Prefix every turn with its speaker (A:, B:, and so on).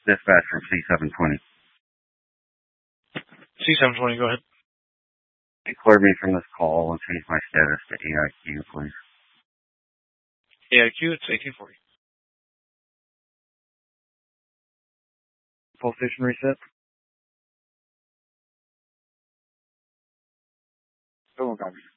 A: Dispatch from C720.
B: C720, go ahead.
A: Clear me from this call and change my status to AIQ, please.
B: AIQ, it's 1840.
A: Full station reset.
C: Still copy.